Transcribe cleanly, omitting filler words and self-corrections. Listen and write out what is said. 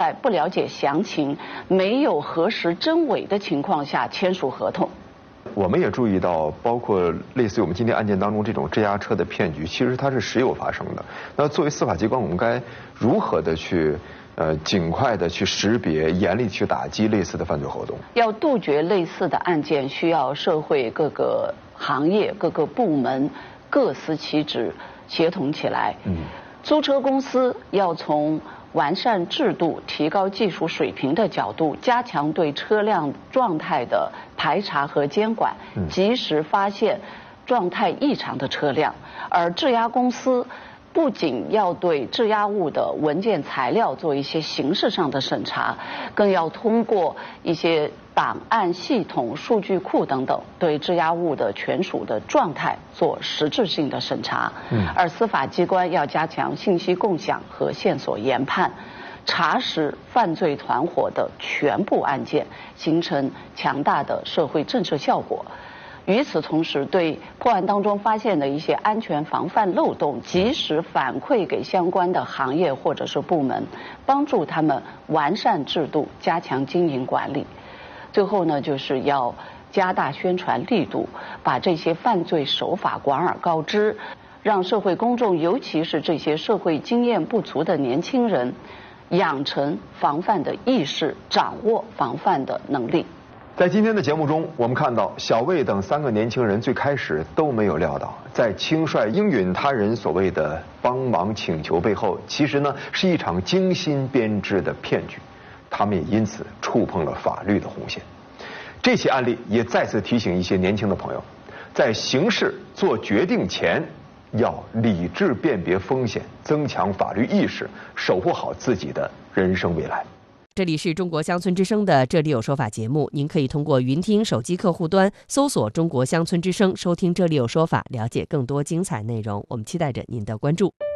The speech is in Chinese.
在不了解详情、没有核实真伪的情况下签署合同。 我们也注意到，包括类似于我们今天案件当中这种质押车的骗局，其实它是时有发生的。那作为司法机关，我们该如何的去尽快的去识别、严厉去打击类似的犯罪活动？ 要杜绝类似的案件，需要社会各个行业、各个部门各司其职，协同起来。租车公司要从完善制度、提高技术水平的角度，加强对车辆状态的排查和监管，及时发现状态异常的车辆。而质押公司不仅要对质押物的文件材料做一些形式上的审查，更要通过一些档案系统、数据库等等，对质押物的权属的状态做实质性的审查。而司法机关要加强信息共享和线索研判，查实犯罪团伙的全部案件，形成强大的社会震慑效果。与此同时，对破案当中发现的一些安全防范漏洞，及时反馈给相关的行业或者是部门，帮助他们完善制度，加强经营管理。最后呢，就是要加大宣传力度，把这些犯罪手法广而告之，让社会公众，尤其是这些社会经验不足的年轻人，养成防范的意识，掌握防范的能力。 在今天的节目中，我们看到小魏等3个年轻人最开始都没有料到，在轻率应允他人所谓的帮忙请求背后，其实呢是一场精心编织的骗局。他们也因此触碰了法律的红线。这起案例也再次提醒一些年轻的朋友，在行事做决定前，要理智辨别风险，增强法律意识，守护好自己的人生未来。 这里是中国乡村之声的这里有说法节目，您可以通过云听手机客户端搜索中国乡村之声，收听这里有说法，了解更多精彩内容。我们期待着您的关注。